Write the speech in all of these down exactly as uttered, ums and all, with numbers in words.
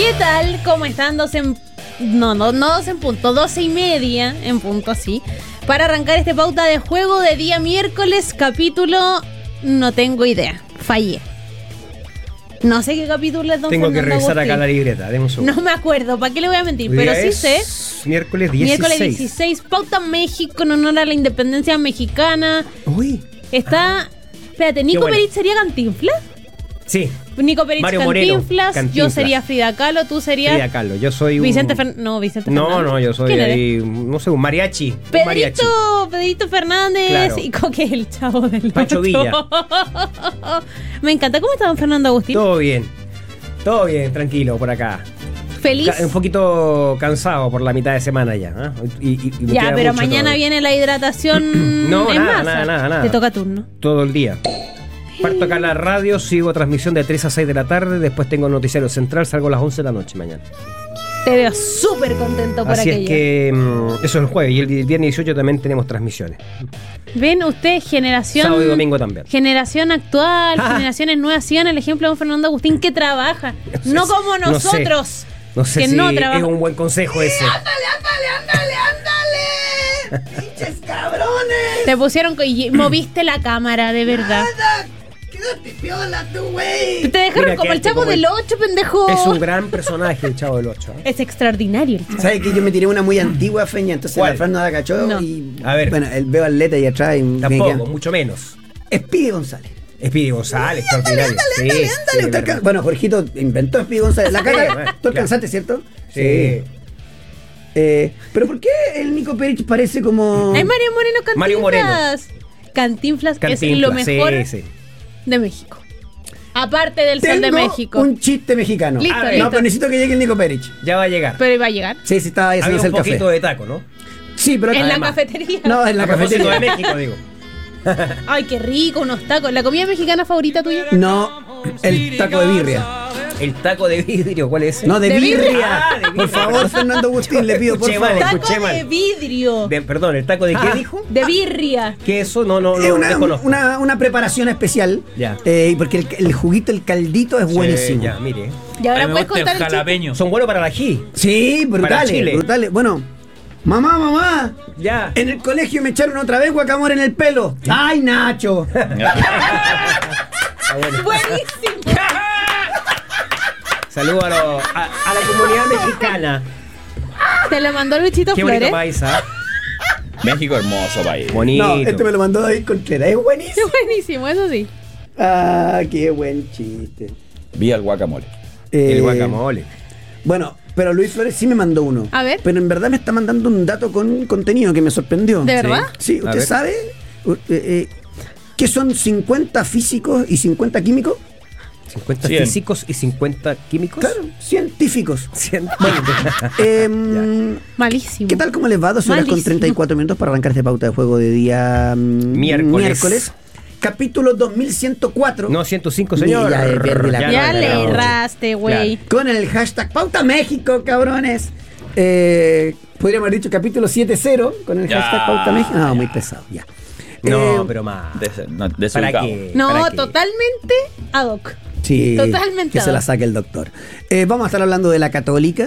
¿Qué tal? ¿Cómo están? Dos en... No, no, no dos en punto, doce y media en punto así. Para arrancar este pauta de juego de día miércoles, capítulo... No tengo idea, fallé. No sé qué capítulo es don Tengo Fernando que revisar Agustín. acá la libreta, deme un segundo. No me acuerdo, ¿para qué le voy a mentir? Hoy Pero día sí es sé. Miércoles dieciséis. Miércoles dieciséis, pauta México en honor a la independencia mexicana. Uy. Está... Espérate, ¿Nico bueno. Perich sería Cantinflas? Sí. Nico Perich Mario Moreno, Cantinflas, Cantinflas. yo sería Frida Kahlo, tú serías... Frida Kahlo, yo soy un... Vicente Fernández. No, Vicente No, Fernández. no, yo soy ¿Quién eres? ahí, no sé, un mariachi. un mariachi. Pedrito, Pedrito Fernández Claro. y Coque, el chavo del Pancho ocho. Villa. Me encanta. ¿Cómo está don Fernando Agustín? Todo bien. Todo bien, tranquilo por acá. ¿Feliz? Ca- un poquito cansado por la mitad de semana ya. ¿eh? Y, y- y me Ya, queda pero mucho mañana todo. viene la hidratación No, en nada, masa. nada, nada, nada. Te toca turno. Todo el día. Parto acá en la radio, sigo transmisión de tres a seis de la tarde, después tengo noticiero central, salgo a las once de la noche mañana. Te veo súper contento por Así aquello. es que mm, eso es el jueves y el viernes dieciocho también tenemos transmisiones. Ven usted, generación... Sábado y domingo también. Generación actual, Ah. generaciones nuevas. Sigan el ejemplo de don Fernando Agustín que trabaja. No No sé, como no sé. nosotros. No sé que si no trabaja. es un buen consejo ese. ¡Pinches cabrones! Te pusieron co- y moviste la cámara, de verdad. ¡Nada! ¡Quédate piola tú, güey! Te dejaron Mira, como el quédate chavo como del el- ocho, pendejo. Es un gran personaje el Chavo del Ocho. ¿eh? Es extraordinario el chavo. ¿Sabes que yo me tiré una muy antigua, Feña? Entonces ¿Cuál? la Fran no la cachó No. y... A ver. Bueno, el veo atleta y atrás y... me Tampoco, queda- mucho menos. Speedy González. Speedy González, extraordinario. Ándale, Sí, ándale, sí, ándale. Usted verdad. alca- bueno, Jorgito inventó Speedy González. La Sí, cara... bueno, ¿Tú claro. alcanzaste, cierto? Sí. Eh, pero ¿por qué el Nico Perich parece como... Es Mario Moreno Cantinflas. Mario Moreno. Cantinflas, es Cantinflas, lo mejor sí, sí. de México. Aparte del Sol de Tengo México. un chiste mexicano. Listo, Ah, listo. No, pero necesito que llegue el Nico Perich. Ya va a llegar. Pero iba a llegar. Sí, sí, estaba Había haciéndose un el café. poquito de taco, ¿no? Sí, pero... En la Además. cafetería. No, en la A propósito cafetería. de México, digo. Ay, qué rico, unos tacos. ¿La comida mexicana favorita tuya? No, el taco de birria. El taco de vidrio, ¿cuál es ese? No, de, De birria. birria. Ah, de birria. Por favor, Fernando Agustín, le pido, por Escuché favor. mal, Taco escuché mal. de vidrio. De- perdón, ¿el taco de qué Ah. dijo? De birria. Que eso no, no, Es no una, desconozco. una, una preparación especial. Ya. Eh, porque el, el juguito, el caldito es buenísimo. Sí, ya, mire. Y ahora A mí puedes me gusta el contar el chiste. jalapeño. Son buenos para el ají. Sí, Para brutales, Chile. brutales. Bueno, mamá, mamá. Ya. En el colegio me echaron otra vez guacamole en el pelo. ¡Ay, Nacho! Ah, bueno. Buenísimo. Saludos a, lo- a, a la comunidad mexicana. Te lo mandó Luchito Qué bonito Flores. país, ¿ah? México, hermoso país. Bonito. No, este me lo mandó David Contreras. Es buenísimo. Buenísimo, eso sí. Ah, qué buen chiste. Vía el guacamole. Eh, El guacamole. Bueno, pero Luis Flores sí me mandó uno. A ver. Pero en verdad me está mandando un dato con contenido que me sorprendió. ¿De verdad? Sí, A ¿usted ver. sabe uh, eh, eh, qué son cincuenta físicos y cincuenta químicos? cincuenta cien. físicos y cincuenta químicos. Claro, científicos. Científicos. Em, Malísimo. ¿Qué tal? ¿Cómo les va? Dos horas con Malísimo. treinta y cuatro minutos para arrancar esta pauta de juego de día mm, Miércoles. Capítulo dos mil ciento cuatro. No, ciento cinco, Ni señor. ya, eh, pierde la- Ya no, le no. erraste, güey. Con el hashtag Pauta México, cabrones. Eh, podríamos haber dicho capítulo siete cero con el Ya. hashtag Pauta México. No, muy pesado, ya. No, Eh, pero más. Des- no, ¿Para desubicado. qué? No, ¿Para qué? totalmente ad hoc. Sí, Totalmente que se la dado. saque el doctor. Eh, vamos a estar hablando de la católica.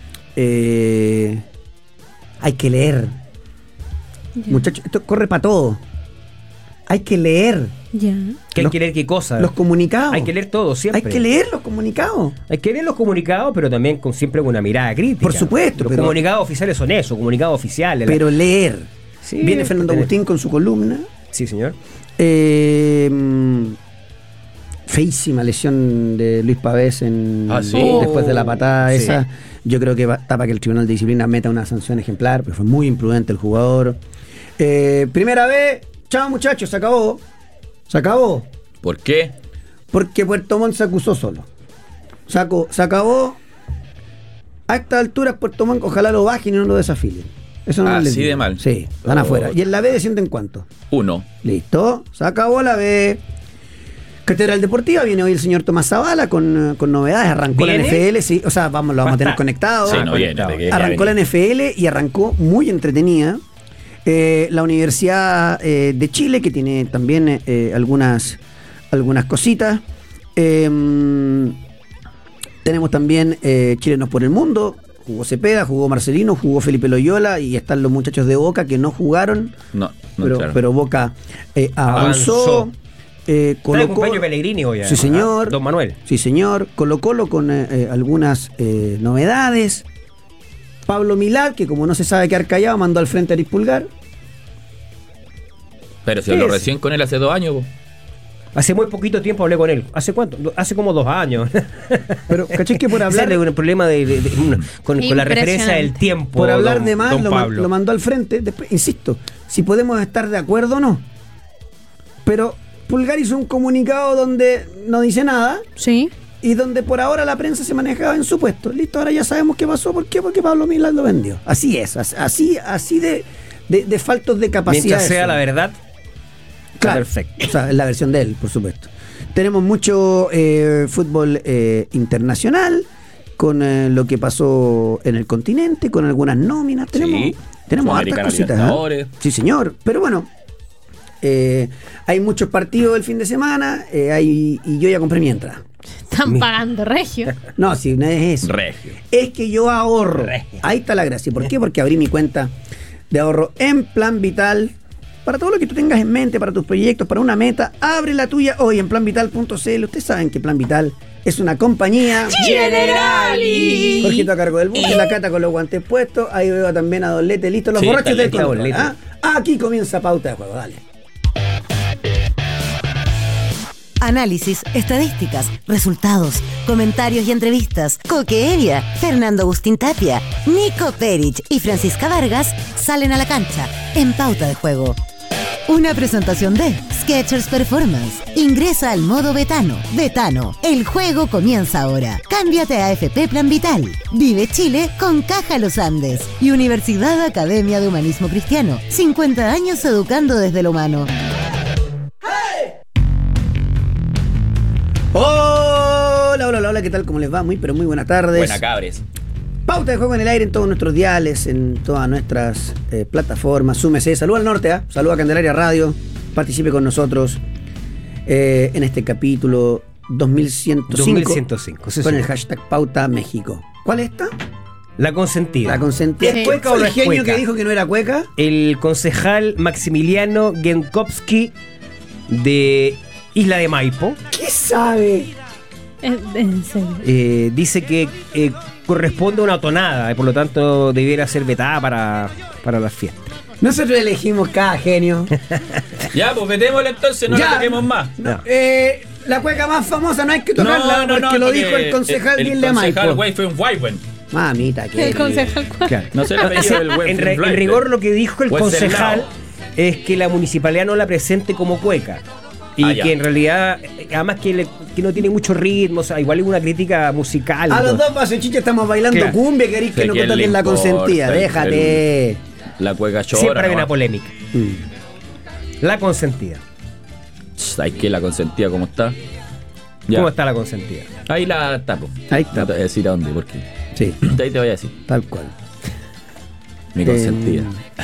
Eh, hay que leer. Muchachos, esto corre para todo. Hay que leer Ya. ¿Qué hay los- que leer qué cosa? los comunicados. Hay que leer todo siempre. Hay que leer los comunicados. Hay que leer los comunicados, pero también con siempre con una mirada crítica. Por supuesto, Los pero- comunicados oficiales son eso, comunicados oficiales. Pero leer. Sí, Viene Fernando tener- Agustín con su columna. Sí, señor. Eh, mm, feísima lesión de Luis Pavés en, Ah, ¿sí? después de la patada Sí. esa. Yo creo que va- está para que el Tribunal de Disciplina meta una sanción ejemplar, pero fue muy imprudente el jugador. Eh, primera vez, chao muchachos, se acabó. Se acabó. ¿Por qué? Porque Puerto Montt se acusó solo. Sacó, se acabó. A estas alturas Puerto Montt ojalá lo bajen y no lo desafilen. Eso no Ah, les ¿sí digo. de mal? Sí, van Oh. afuera. Y en la B descienden cuánto. Uno. Listo, se acabó la B. Catedral Deportiva, viene hoy el señor Tomás Zavala con, eh, con novedades. Arrancó ¿Viene? la N F L, sí, o sea, vamos, lo vamos a tener Basta. conectado. Sí, Ah, no viene. conectado. de que- que Arrancó la venir. N F L y arrancó muy entretenida. Eh, la Universidad eh, de Chile, que tiene también eh, algunas, algunas cositas. Eh, Tenemos también eh, Chilenos por el Mundo. Jugó Cepeda, jugó Marcelino, jugó Felipe Loyola y están los muchachos de Boca que no jugaron. No, no pero, entraron. pero Boca eh, avanzó. Avanzó. Eh, Está Colo de Colo- cumpleaños Pellegrini hoy. Sí, además, señor. ¿ah? Don Manuel. Sí, señor. Colo Colo con eh, eh, algunas eh, novedades. Pablo Milad, que como no se sabe quedar callado, mandó al frente a Eric Pulgar. Pero si ¿Qué habló es? recién con él hace dos años, po. Hace muy poquito tiempo hablé con él. ¿Hace cuánto? Hace como dos años. Pero, ¿cachai que por hablar, Ese es un problema de, de- de- con, con la Impresionante. referencia del tiempo. por hablar don- de más, don lo, ma- Pablo. lo mandó al frente? Después, insisto, si podemos estar de acuerdo o no. Pero Pulgar hizo un comunicado donde no dice nada Sí. y donde por ahora la prensa se manejaba en su puesto. Listo, ahora ya sabemos qué pasó. ¿Por qué? Porque Pablo Milad lo vendió. Así es, as- así, así de, de, de faltos de capacidad. Mientras sea eso. la verdad, Claro, perfecto. O sea, es la versión de él, por supuesto. Tenemos mucho eh, fútbol eh, internacional, con eh, lo que pasó en el continente, con algunas nóminas. Tenemos, Sí. tenemos hartas Sudamericana, cositas. ¿eh? Libertadores. Sí, señor. Pero bueno, eh, hay muchos partidos el fin de semana eh, hay, y yo ya compré mi entrada. Están Mi- pagando regio. No, si no es eso. Regio. Es que yo ahorro. Regio. Ahí está la gracia. ¿Por qué? Porque abrí mi cuenta de ahorro en Plan Vital. Para todo lo que tú tengas en mente, para tus proyectos, para una meta, abre la tuya hoy en plan vital punto c l. Ustedes saben que Plan Vital es una compañía. Generali. Jorgito a cargo del bus, la Cata con los guantes puestos. Ahí veo también a Don Lete, listo. Los Sí, borrachos está del listo, control, Don Lete. ¿ah? Aquí comienza Pauta de Juego, dale. Análisis, estadísticas, resultados, comentarios y entrevistas. Coque Evia, Fernando Agustín Tapia, Nico Perich y Francisca Vargas salen a la cancha en Pauta de Juego. Una presentación de Skechers Performance. Ingresa al modo Betano. Betano, el juego comienza ahora. Cámbiate a A F P Plan Vital. Vive Chile con Caja Los Andes. Y Universidad Academia de Humanismo Cristiano. cincuenta años educando desde lo humano. Hola, hola, hola, hola, ¿qué tal? ¿Cómo les va? Muy, pero muy buenas tardes. Buena cabres. Pauta de Juego en el aire en todos nuestros diales, en todas nuestras eh, plataformas. Súmese, saluda al norte, ¿eh? Saluda a Candelaria Radio, participe con nosotros eh, en este capítulo dos mil ciento cinco, dos mil ciento cinco, sí, con sí. el hashtag Pauta México. ¿Cuál es esta? La consentida. La consentida. Sí. ¿Es cueca o ¿Fue no el es genio cueca? que dijo que no era cueca? El concejal Maximiliano Genkowski de Isla de Maipo ¿Qué sabe? Es- En serio. eh, dice que eh, corresponde a una tonada y por lo tanto debiera ser vetada para, para las fiestas. Nosotros elegimos cada genio. Ya, pues metémosle entonces, no Ya. la toquemos más. No. Eh, la cueca más famosa no hay que tocarla porque lo dijo el concejal el, de el Isla de concejal Maipo. güey fue un Wyvern. Mamita, que El concejal cuál. Claro. No sé el O apellido sea, del güey. en, fue re- un en Wyvern. rigor lo que dijo el Wenceslao. concejal es que la municipalidad no la presente como cueca. Y Ah, ya. que en realidad, eh, además que, le- que no tiene mucho ritmo, o sea, igual es una crítica musical. A ¿no? los dos pasos chicha estamos bailando Claro. cumbia, querís que ¿A no quién toquen le la importa consentida. el- Déjate. La cueca chora. Siempre hay una nomás. polémica. Mm. La consentida. Ch, Hay que la consentía como está. Ya. ¿Cómo está la consentida? Ahí la tapo. Ahí está. No te voy a decir a dónde, porque Sí, ahí te voy a decir. tal cual. Mi Eh, consentida.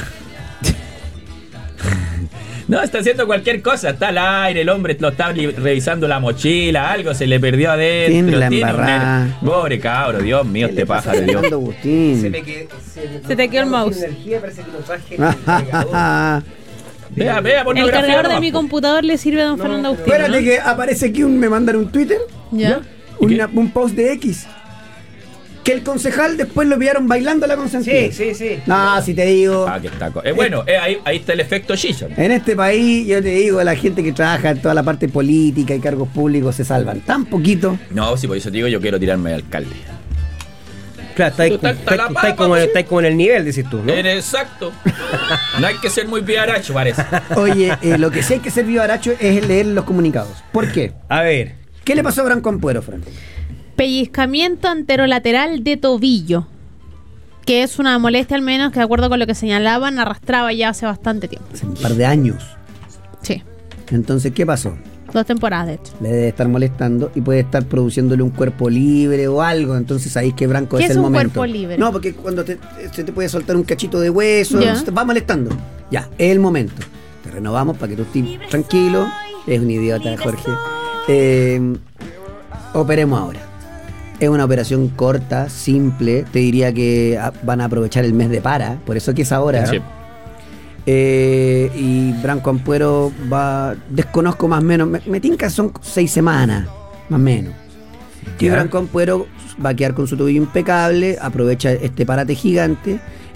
No, está haciendo cualquier cosa, está al aire, el hombre lo está li- revisando la mochila, algo se le perdió adentro. Tiene la un embarrada. ner- Pobre cabro, Dios mío, ¿Qué este le pasa pájaro, a Dios. Fernando Agustín? Se te quedó el mouse. Vea, vea, El pornografía cargador de nomás, mi po. computador le sirve a don Fernando Agustín. Espérate ¿no? que aparece aquí un, me mandaron un Twitter, Ya. ¿Y qué? una- un post de X. Que el concejal después lo pillaron bailando la consentida. Sí, sí, sí. No, si te digo. Ah, que está. co- eh, bueno, eh, ahí, ahí está el efecto Shisha. En este país, yo te digo, la gente que trabaja en toda la parte política y cargos públicos se salvan tan poquito. No, si por eso te digo, yo quiero tirarme de alcalde. Claro, está, ahí- Está- está- está la está papa, ahí como, pues, sí. está ahí como en el nivel, decís tú, ¿no? Eres exacto. No hay que ser muy piaracho, parece. Oye, eh, lo que sí hay que ser vivaracho es leer los comunicados. ¿Por qué? A ver, ¿Qué le pasó a Branco Ampuero, Fran? Pellizcamiento anterolateral de tobillo. Que es una molestia, al menos, que de acuerdo con lo que señalaban, arrastraba ya hace bastante tiempo. Hace un par de años. Sí, Entonces, ¿qué pasó? dos temporadas, de hecho. Le debe estar molestando y puede estar produciéndole un cuerpo libre o algo. Entonces ahí es que Branco ¿Qué es es el un momento. cuerpo libre? No, porque cuando te- se te puede soltar un cachito de hueso, Ya. se te va molestando. Ya, es el momento. Te renovamos para que tú estés tranquilo. Es un idiota, Jorge. Eh, operemos ahora. Es una operación corta, simple. Te diría que a- van a aprovechar el mes de para, por eso que es ahora. Sí. Eh, y Branco Ampuero va, desconozco más o menos, me, me tinca son seis semanas, más o menos. Y Ya. Branco Ampuero va a quedar con su tobillo impecable, aprovecha este parate gigante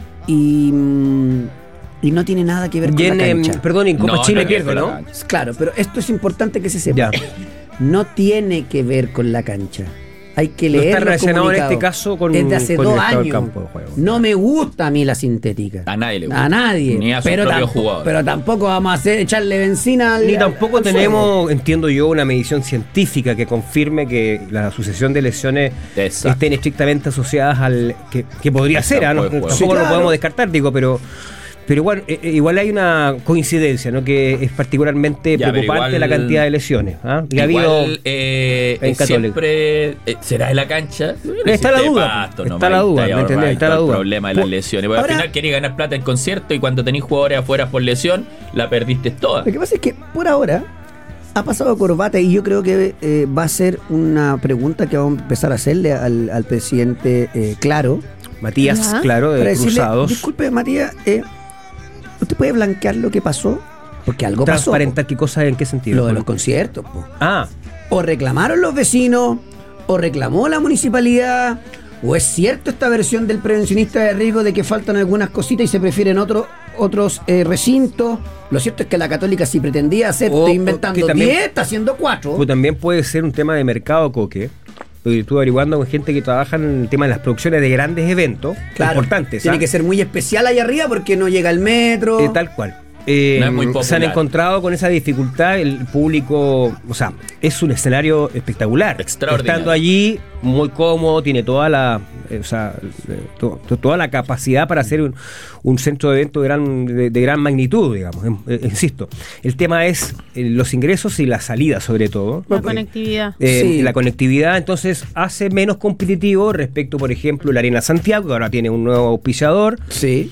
y, mm, y no tiene nada que ver con Y en, la em, cancha. perdón, en Copa No, Chile no, pierde, con la ¿no? cancha. Claro, pero esto es importante que se sepa. Ya. No tiene que ver con la cancha. Hay que No leer está los relacionado en comunicados. este caso con- Desde hace con el dos estado del años. campo de juego. No me gusta a mí la sintética. A nadie le gusta. A nadie. Ni a sus pero, propios tampoco, jugadores. pero tampoco vamos a hacer, echarle benzina al Ni al- tampoco al fuego. tenemos, entiendo yo, una medición científica que confirme que la sucesión de lesiones Exacto. estén estrictamente asociadas al que, que podría Al ser, ¿ah? campo No- de juego. tampoco Sí, lo claro. podemos descartar, digo, pero pero igual, eh, eh, igual hay una coincidencia, ¿no? Que es particularmente Ya, pero preocupante igual- la cantidad de lesiones, ¿ah? Y ha Igual, habido eh, en eh, Católica. siempre eh, será en la cancha. Está la Existe duda, pasto está nomás, la y duda, ahí ¿me ahorra entendés? Está todo la el duda. problema de las Por- lesiones. Porque ahora- al final querés ganar plata en concierto y cuando tenés jugadores afuera por lesión, la perdiste toda. Lo que pasa es que por ahora ha pasado corbata y yo creo que eh, va a ser una pregunta que vamos a empezar a hacerle al, al presidente eh, Claro. Matías, Ya. claro, de Para decirle, Cruzados. disculpe Matías, eh, ¿usted puede blanquear lo que pasó? Porque algo pasó. Transparentar qué cosa, en qué po. sentido. Lo de los conciertos, po. Ah, O reclamaron los vecinos, o reclamó la municipalidad, o es cierto esta versión del prevencionista de riesgo de que faltan algunas cositas y se prefieren otros otros eh, recintos. Lo cierto es que la Católica, si pretendía hacer, O- estoy o inventando que también- diez, está haciendo cuatro. pues también puede ser un tema de mercado, Coque. Porque estuve averiguando con gente que trabaja en el tema de las producciones de grandes eventos Claro, importantes. tiene ¿ah? que ser muy especial allá arriba porque no llega el metro. Eh, tal cual. Eh, No es muy se han popular. encontrado con esa dificultad el público, o sea, es un escenario espectacular. Extraordinario. Estando allí, muy cómodo, tiene toda la, eh, o sea, eh, to- to- toda la capacidad para hacer un, un centro de evento de gran, de, de gran magnitud, digamos. Eh, eh, insisto, el tema es eh, los ingresos y la salida, sobre todo. La conectividad. Eh, Sí. La conectividad entonces hace menos competitivo respecto, por ejemplo, la Arena Santiago, que ahora tiene un nuevo auspiciador, Sí.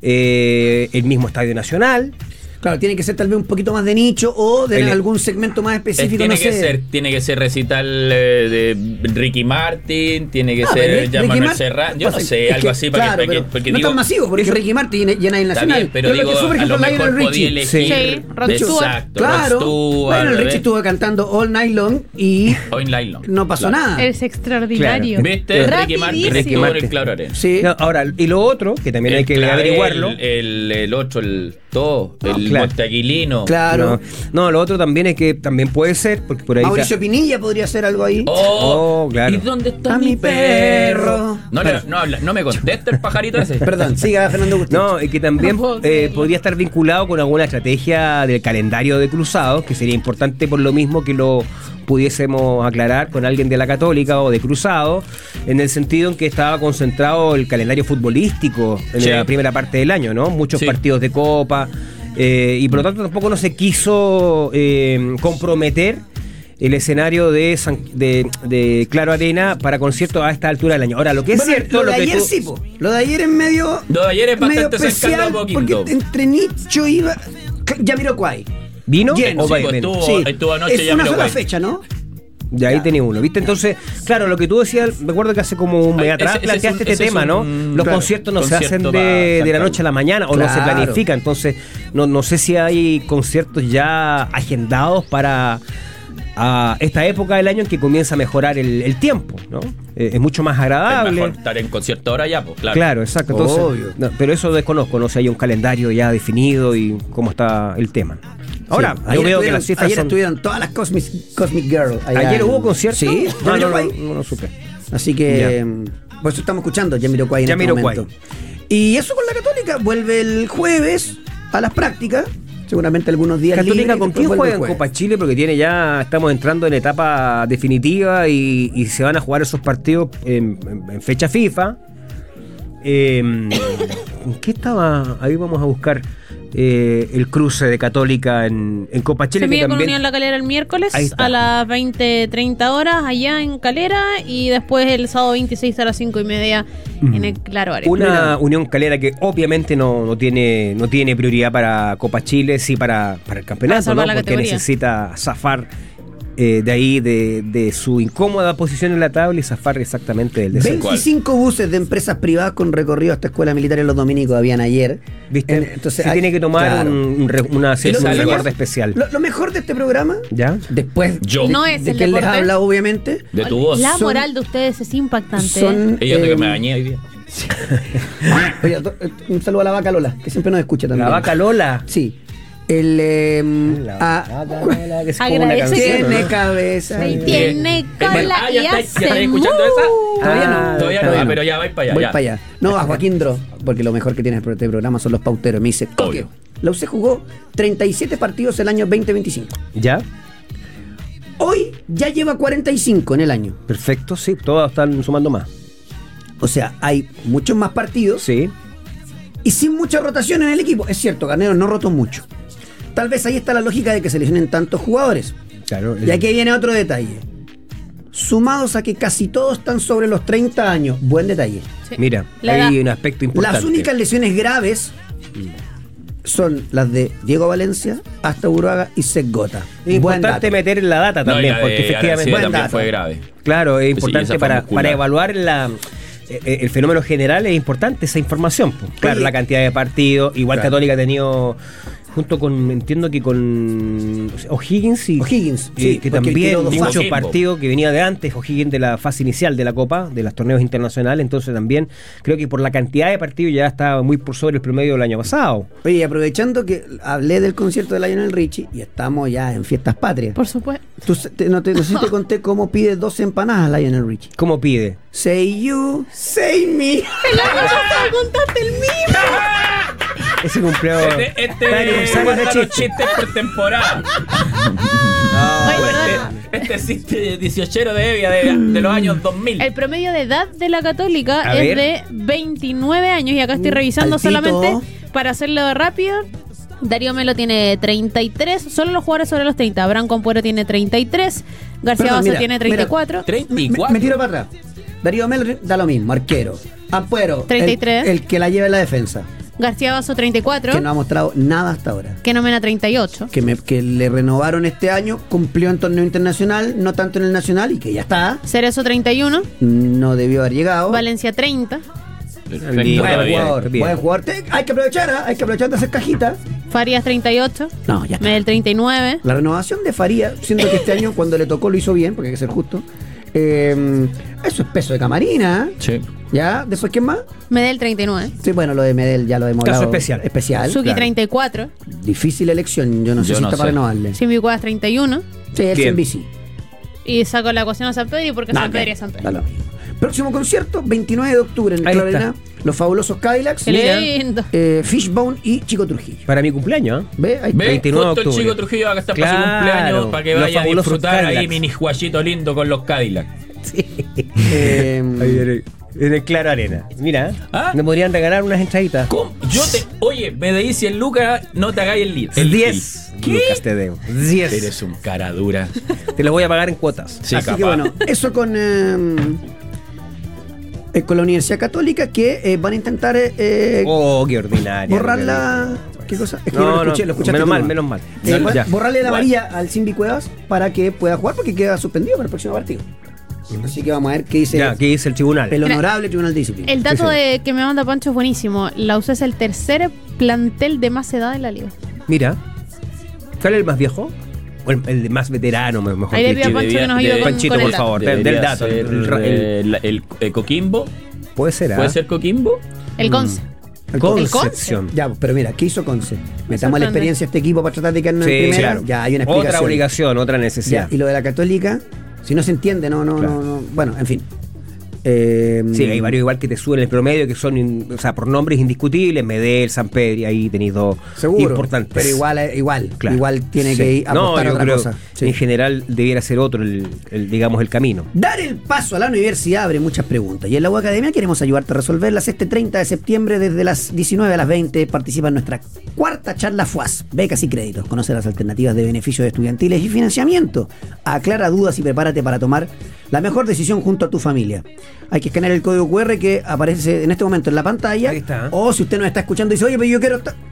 eh, el mismo Estadio Nacional. Claro, tiene que ser tal vez un poquito más de nicho o de El- algún segmento más Eh, específico, tiene no que sé. ser, tiene que ser recital eh, de Ricky Martin, tiene que Ah, pero ser Ricky Jean Manuel Martin- Serrat, yo no pasa- sé, es algo que, así para claro, que, para que- pero porque no digo, tan masivo, porque eso- Ricky Martin llena el está Nacional. bien, pero lo digo, que fue, por a lo ejemplo, mejor Lionel podía Richie. elegir. Sí, Rod Stewart. Exacto, Claro, Rod Stewart, Lionel Richie ¿ves? estuvo cantando All Night Long y All Night Long. no pasó Claro. nada. Es extraordinario. ¿Viste? Ricky Martin Rapidísimo. estuvo en el Martin. Claro Arena. Sí. No, ahora, y lo otro, que también hay El que Clavel, averiguarlo. El, el otro, el todo, el claro. Monteaguilino. Claro. No, no, lo otro también es que también puede ser, porque por ahí. Mauricio Pinilla podría hacer algo ahí. Oh, Oh, claro. ¿Y dónde está A mi mi perro? perro. No, le- no, no me contesta el pajarito ese. Perdón, siga Fernando Agustín. No, y que también No puedo eh, creerlo. podría estar vinculado con alguna estrategia del calendario de Cruzados, que sería importante por lo mismo que lo pudiésemos aclarar con alguien de la Católica o de Cruzado, en el sentido en que estaba concentrado el calendario futbolístico en Sí. la primera parte del año, ¿no? Muchos Sí. partidos de Copa, eh, y por lo tanto tampoco no se quiso eh, comprometer el escenario de, San- de, de Claro Arena para conciertos a esta altura del año. Ahora, lo que es Bueno, cierto, lo lo, de que ayer tú- sí, po. Lo de ayer es medio. Lo de ayer es medio bastante cercano especial a poquito. porque entre nicho iba. Jamiroquai. ¿Vino? Lleno. ¿O Sí, va- pues, ven? estuvo- Sí. estuvo anoche es una sola Jamiroquai. fecha, ¿no? Y ahí Ya. tenía uno, ¿viste? Entonces, claro, lo que tú decías, recuerdo que hace como un mes Ay, atrás ese- ese es planteaste un- este ese es tema, un- ¿no? Los claro, conciertos no se concierto hacen para de, de la sacar. noche a la mañana o no se Claro. planifica, entonces no, no sé si hay conciertos ya agendados para a esta época del año en que comienza a mejorar el, el tiempo, ¿no? Eh, es mucho más Es agradable. mejor estar en concierto ahora ya, pues, claro. Claro, exacto. Entonces, Obvio. no, pero eso desconozco, no sé, hay un calendario ya definido y cómo está el tema. Ahora, Sí. yo Ayer veo que estuvieron- las cifras Ayer son... estuvieron todas las Cosmic, Cosmic Girl. allá ¿Ayer en- hubo concierto? Sí, Ah, no, no, Jamiroquai. no, no lo supe. Así que. mm, Por eso estamos escuchando Jamiroquai en Jamiroquai. este momento. Y eso con la Católica. Vuelve el jueves a las prácticas. Seguramente algunos días Católica, libres, ¿con después quién vuelve juega el en jueves. Copa Chile? Porque tiene ya, estamos entrando en etapa definitiva y, y se van a jugar esos partidos en, en- en fecha FIFA. Eh, ¿en ¿Qué estaba? Ahí vamos a buscar eh, el cruce de Católica en, en Copa Chile. Se que mide con también- Unión La Calera el miércoles Ahí está. a las veinte treinta horas allá en Calera y después el sábado veintiséis a las cinco y media en el Claro Arena. Una Unión Calera que obviamente no, no tiene no tiene prioridad para Copa Chile, sí para, para el Para campeonato, salvar ¿no? la Porque categoría. necesita zafar eh, de ahí, de, de su incómoda posición en la tabla y zafar exactamente del descenso. veinticinco buses de empresas privadas con recorrido hasta escuela militar en los dominicos habían ayer. ¿Viste? En- entonces se hay- tiene que tomar claro. un, un re- una Y lo- un lo- recuerdo especial. Lo, lo mejor de este programa, ¿Ya? después Yo. de, No es de el que les deporte. habla, obviamente, De tu voz. La Son- moral de ustedes es impactante. son. Ella eh, que me bañé hoy día. Oye, to- un saludo a la vaca Lola, que siempre nos escucha también. La vaca Lola. Sí. El. eh, La a- vaca Lola, que es como una Agradece que- canción, tiene ¿no? cabeza. Sí, y- tiene Eh, cola ah, y ya está- hace ¿Ya estáis escuchando mu. esa? Todavía no. Ah, Todavía no, todavía ah, no. pero ya vais para allá. Voy ya. para allá. No, a Joaquín Dro, porque lo mejor que tiene este programa son los pauteros. Me dice, Coque, Obvio. la U C jugó treinta y siete partidos el año veinte veinticinco. ¿Ya? Hoy ya lleva cuarenta y cinco en el año. Perfecto, sí, todos están sumando más. O sea, hay muchos más partidos Sí. y sin mucha rotación en el equipo. Es cierto, Garnero no rotó mucho. Tal vez ahí está la lógica de que se lesionen tantos jugadores. Claro. Y aquí viene otro detalle. Sumados a que casi todos están sobre los treinta años. Buen detalle. Sí. Mira, La hay edad. un aspecto importante. Las únicas lesiones graves son las de Diego Valencia, hasta Uruaga y Seth Gota. Es Buen importante dato. meter en la data No, y también, la porque de efectivamente. Arancibia Buen también dato. fue grave. Claro, es Sí, importante esa fue para, muscular. para evaluar la, eh, el fenómeno general, es importante esa información. Pues. Claro, Oye. la cantidad de partidos, igual Claro. Católica ha tenido, junto con, entiendo que con O'Higgins y O'Higgins, y sí, que porque también tiró dos muchos fases. partidos que venía de antes, O'Higgins de la fase inicial de la Copa, de los torneos internacionales, entonces también creo que por la cantidad de partidos ya estaba muy por sobre el promedio del año pasado. Oye, y aprovechando que hablé del concierto de Lionel Richie y estamos ya en fiestas patrias. Por supuesto. Tú, se- te- no, te, no sé si te conté cómo pide dos empanadas Lionel Richie. ¿Cómo pide? Say you, say me. contaste el mismo. Ese cumpleaños. Este, este está aniversario guarda de los chiste. chistes por temporada. Oye, ¿verdad? Este, este chiste dieciochero de Evia de, de los años dos mil. El promedio de edad de la Católica A es ver. de veintinueve años y acá estoy Mm, revisando altito. solamente para hacerlo rápido. Darío Melo tiene treinta y tres, solo los jugadores sobre los treinta. Abraham Compuero tiene treinta y tres, García Perdón, Basso mira, tiene treinta y cuatro. Me, me- treinta y cuatro. me tiro para atrás. Darío Melo da lo mismo, arquero. Ampuero, treinta y tres. El, el que la lleva en la defensa. García Basso treinta y cuatro, Que no ha mostrado nada hasta ahora. Kenomena treinta y ocho. Que, me- que le renovaron este año, cumplió en torneo internacional, no tanto en el nacional, y que ya está. Cerezo treinta y uno, No debió haber llegado. Valencia treinta, Perfecto, Buen Buen está bien. jugador, bien. buen jugador. Te- hay que aprovechar, ¿ah? hay que aprovechar de hacer cajita. Farías treinta y ocho, No, ya está. Medel treinta y nueve, La renovación de Faría, siento que este año cuando le tocó lo hizo bien, porque hay que ser justo. Eh, eso es peso de camarina. ¿eh? Sí. ¿Ya? ¿Después quién más? Medel treinta y nueve, Sí, bueno, lo de Medel ya lo hemos Caso hablado. especial. Especial. Suki claro. treinta y cuatro, Difícil elección, yo no sé Yo si no está sé. para renovarle. Sí, Simbicuas treinta y uno, es Bien. en bici. y saco la ecuación a San Pedro porque No, San que- Pedro es San Pedro. da lo mismo. Próximo concierto, veintinueve de octubre en el Ahí Club está. Arena. Los fabulosos Cadillacs. Qué Mira, lindo. eh, Fishbone y Chico Trujillo. Para mi cumpleaños, ¿eh? ¿Ve? Ahí Ve, veintinueve de justo el octubre. chico Trujillo va a estar para su Claro, cumpleaños para que los vaya a fabulosos disfrutar ahí Cadillacs. mini guachito lindo con los Cadillacs. Eh, Ahí en el, en el Claro Arena. Mira, ¿Ah? me podrían regalar unas entraditas. ¿Cómo? Yo te. Oye, me deí cien lucas, no te hagáis el lead. El diez ¿Qué? lucas te debo. diez. Eres un cara dura. Te lo voy a pagar en cuotas. Sí, Así capaz. que bueno, eso con, eh, eh, con la Universidad Católica que eh, van a intentar eh, eh, Oh, qué ordinario. borrar la... ¿Qué cosa? Es que No, yo lo no, escuché, lo escuchaste menos tú mal, nomás. menos mal. Eh, Ya. borrarle la Bueno. varilla al Simbi Cuevas para que pueda jugar porque queda suspendido para el próximo partido. Así que vamos a ver qué dice Ya, ¿qué dice el tribunal? el Mira, honorable Tribunal de Disciplina. El dato Sí, sí. de que me manda Pancho es buenísimo. La U C es el tercer plantel de más edad de la liga. Mira, ¿cuál es el más viejo? O el, el más veterano, me- mejor Ahí le dicho. pido a Pancho que nos ayude debía- con, Panchito, con el por dato. favor, del, Debería del dato. ser, el- el- el- el, el- el Coquimbo. puede ser, ¿ah? ¿Puede ser Coquimbo? El Conce. El Conce. Concepción. Ya, pero mira, ¿qué hizo Conce? Metamos la sorprende. experiencia a este equipo para tratar de quedarnos en Sí, primera. claro. Ya hay una explicación. Otra obligación, otra Ya, necesidad. y lo de la Católica, si no se entiende, no, no, Claro. no, no. Bueno, en fin. Eh, Sí, hay varios igual que te suben el promedio, que son, in- o sea, por nombres indiscutibles, Medel, San Pedro, ahí tenéis dos Seguro, importantes. pero igual, eh, igual, Claro. igual tiene Sí. que ir a No, apostar a yo otra creo cosa. Sí. en general debiera ser otro el, el, digamos, el camino. Dar el paso a la universidad abre muchas preguntas y en la U Academia queremos ayudarte a resolverlas. Este treinta de septiembre desde las diecinueve a las veinte participa en nuestra cuarta charla F U A S, becas y créditos. Conoce las alternativas de beneficios estudiantiles y financiamiento. Aclara dudas y prepárate para tomar la mejor decisión junto a tu familia. Hay que escanear el código Q R que aparece en este momento en la pantalla. Ahí está. O si usted nos está escuchando y dice, oye, pero yo quiero estar...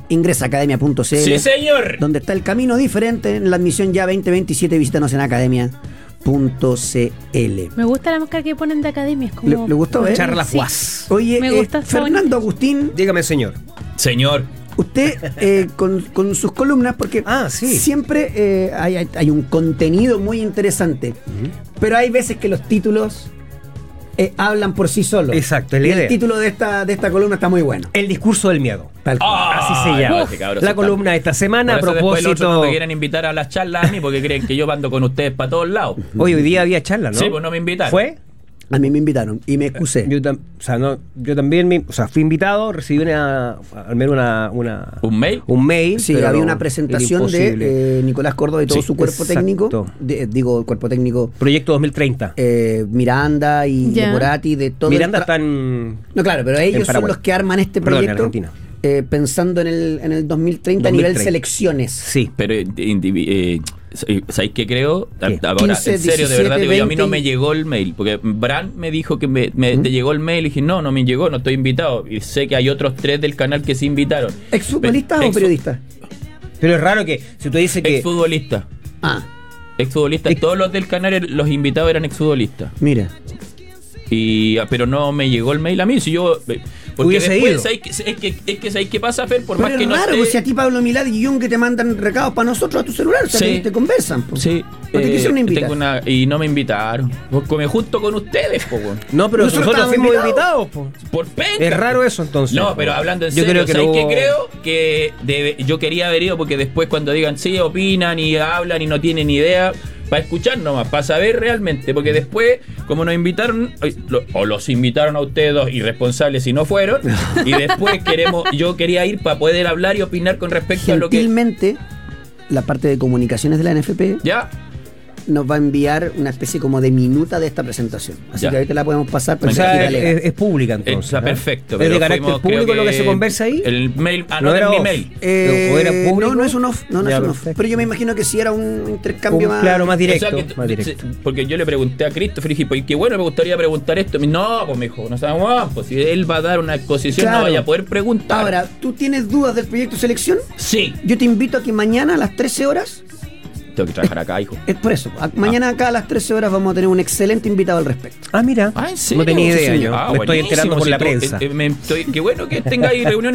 ingresa a academia punto c l. Sí, señor. Donde está el camino diferente en la admisión ya veinte veintisiete. Visítanos en academia punto c l. Me gusta la máscara que ponen de academia. Es como... ¿Le, le gustó, eh? Charla Sí. Juaz. Oye, Me eh, gusta, está Fernando Agustín, Dígame, señor. Señor. usted eh, con, con sus columnas, porque Ah, sí. siempre eh, hay, hay- hay un contenido muy interesante, pero hay veces que los títulos eh, hablan por sí solos. Exacto, es la Y idea. el título de esta, de esta columna está muy bueno. El discurso del miedo. Tal cual. Así se Ay, llama. ese cabrón La se columna de esta semana a Por eso después los otros propósito. no me quieren invitar a las charlas a mí porque creen que yo ando con ustedes para todos lados. Hoy, hoy día había charla, ¿no? Sí, pues no me invitaron. ¿Fue? A mí me invitaron y me excusé. Yo, tam- o sea, no, yo también, me- o sea, fui invitado, recibí una, al menos una, una ¿Un mail? un mail. Sí, pero había no, una era presentación imposible. de eh, Nicolás Córdoba y todo Sí, su cuerpo exacto. técnico, de- digo, el cuerpo técnico, Proyecto dos mil treinta. eh, Miranda y Ya. Decorati, de todo. Miranda el tra- está en. No, claro, pero ellos son Paraguay. los que arman este Perdón, en proyecto Argentina. eh, pensando en el, en el dos mil treinta a nivel dos mil treinta. selecciones. Sí. Pero, eh, indivi- eh, ¿sabéis qué creo? ¿Qué? Ahora, quince, en serio, de verdad, diecisiete, digo, yo, a mí no veinte. me llegó el mail. Porque Bran me dijo que me, me- te llegó el mail y dije, no, no me llegó, no estoy invitado. Y sé que hay otros tres del canal que sí invitaron. ¿Exfutbolistas Pe- o ex- periodistas? Pero es raro que si tú dices que. Exfutbolistas. Ah, Exfutbolistas. Ex- Todos los del canal, los invitados eran exfutbolistas. mira. Y, ah, pero no me llegó el mail a mí. Si yo. eh, Porque Hubiese después, ido. ¿sabes qué? es que, es que ¿sabes qué pasa, Fer? Por Pero más es que no raro, esté- pues, si a ti Pablo Milad y Jung que te mandan recados para nosotros a tu celular, o sea, Sí. te, te conversan. pues. Sí, No te eh, quisieron invitar. tengo una- y no me invitaron. Porque me junto con ustedes, po, weón. No, pero Nosotros nosotros, estábamos fuimos invitados. invitados. po. Por penca. Es raro eso entonces. No, pero hablando en Yo serio, creo que ¿sabes no qué hubo- creo? Que debe- yo quería haber ido porque después cuando digan sí, opinan y hablan y no tienen idea, para escuchar nomás, para saber realmente, porque después, como nos invitaron, ay, lo- o los invitaron a ustedes dos irresponsables si no fueron, y después queremos, yo quería ir para poder hablar y opinar con respecto a lo que... Gentilmente, la parte de comunicaciones de la N F P ¿Ya? nos va a enviar una especie como de minuta de esta presentación. Así Ya. que ahorita la podemos pasar O para sea, que es, legal. es- es pública entonces. Está ¿ah? perfecto. ¿Es de pero carácter fuimos, público creo lo que se conversa ahí? El mail, ah, No no, era era mi off. mail. Eh, ¿O era público? no, no es un off, no, no Ya, es un off. perfecto. Pero yo me imagino que sí era un intercambio Un- más. claro, más O directo. sea, que- más directo. se- porque yo le pregunté a Christopher y dije, pues qué bueno, me gustaría preguntar esto. Me dijo, no, pues me dijo, no sabemos más, pues si él va a dar una exposición, Claro. no vaya a poder preguntar. Ahora, ¿tú tienes dudas del proyecto selección? sí. Yo te invito a que mañana a las trece horas, Tengo que trabajar acá, hijo. es por eso, a- mañana acá a las trece horas vamos a tener un excelente invitado al respecto. Ah, mira. Ah, ¿en serio? No tenía idea Sí, yo. ah, Me estoy buenísimo, enterando por si la tú- prensa. eh, eh, me estoy- qué bueno que tengáis reuniones